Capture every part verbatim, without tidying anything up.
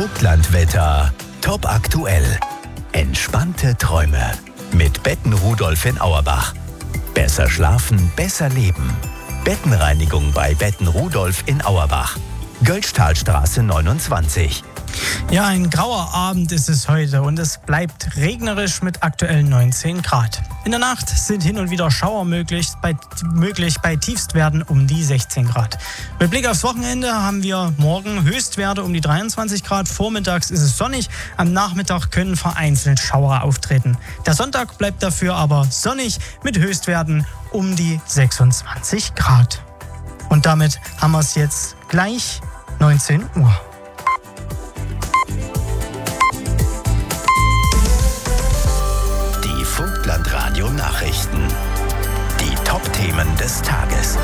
Vogtlandwetter. Top aktuell. Entspannte Träume. Mit Betten Rudolf in Auerbach. Besser schlafen, besser leben. Bettenreinigung bei Betten Rudolf in Auerbach. Göllstahlstraße neunundzwanzig. Ja, ein grauer Abend ist es heute und es bleibt regnerisch mit aktuell neunzehn Grad. In der Nacht sind hin und wieder Schauer möglich, bei, möglich bei Tiefstwerten um die sechzehn Grad. Mit Blick aufs Wochenende haben wir morgen Höchstwerte um die dreiundzwanzig Grad. Vormittags ist es sonnig, am Nachmittag können vereinzelt Schauer auftreten. Der Sonntag bleibt dafür aber sonnig mit Höchstwerten um die sechsundzwanzig Grad. Und damit haben wir es jetzt gleich neunzehn Uhr. Vogtlandradio Nachrichten. Die Top-Themen des Tages.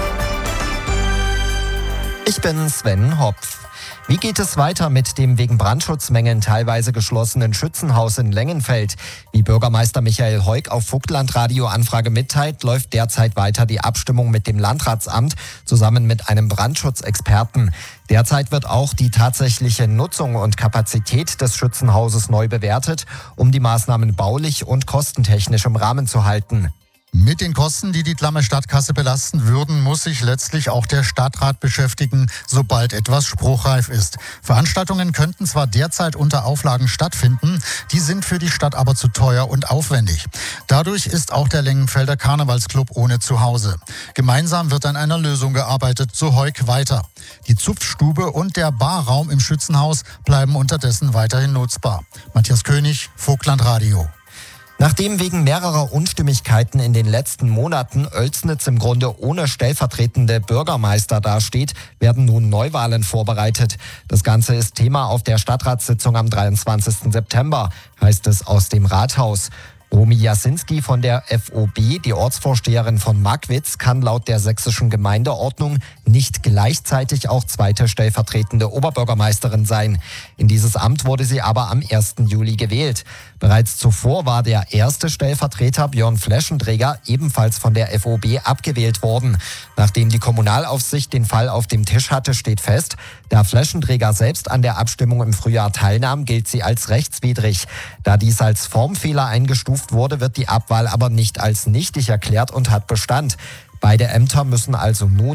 Ich bin Sven Hopf. Wie geht es weiter mit dem wegen Brandschutzmängeln teilweise geschlossenen Schützenhaus in Lengenfeld? Wie Bürgermeister Michael Heuk auf Vogtlandradio Anfrage mitteilt, läuft derzeit weiter die Abstimmung mit dem Landratsamt zusammen mit einem Brandschutzexperten. Derzeit wird auch die tatsächliche Nutzung und Kapazität des Schützenhauses neu bewertet, um die Maßnahmen baulich und kostentechnisch im Rahmen zu halten. Mit den Kosten, die die Tlamme Stadtkasse belasten würden, muss sich letztlich auch der Stadtrat beschäftigen, sobald etwas spruchreif ist. Veranstaltungen könnten zwar derzeit unter Auflagen stattfinden, die sind für die Stadt aber zu teuer und aufwendig. Dadurch ist auch der Lengenfelder Karnevalsclub ohne Zuhause. Gemeinsam wird an einer Lösung gearbeitet, so Heuk weiter. Die Zupfstube und der Barraum im Schützenhaus bleiben unterdessen weiterhin nutzbar. Matthias König, Vogtlandradio. Nachdem wegen mehrerer Unstimmigkeiten in den letzten Monaten Oelsnitz im Grunde ohne stellvertretende Bürgermeister dasteht, werden nun Neuwahlen vorbereitet. Das Ganze ist Thema auf der Stadtratssitzung am dreiundzwanzigsten September, heißt es aus dem Rathaus. Romy Jasinski von der F O B, die Ortsvorsteherin von Magwitz, kann laut der sächsischen Gemeindeordnung nicht gleichzeitig auch zweite stellvertretende Oberbürgermeisterin sein. In dieses Amt wurde sie aber am ersten Juli gewählt. Bereits zuvor war der erste Stellvertreter Björn Fleschenträger ebenfalls von der F O B abgewählt worden. Nachdem die Kommunalaufsicht den Fall auf dem Tisch hatte, steht fest, da Fleschenträger selbst an der Abstimmung im Frühjahr teilnahm, gilt sie als rechtswidrig. Da dies als Formfehler eingestuft wurde, wird die Abwahl aber nicht als nichtig erklärt und hat Bestand. Beide Ämter müssen also nun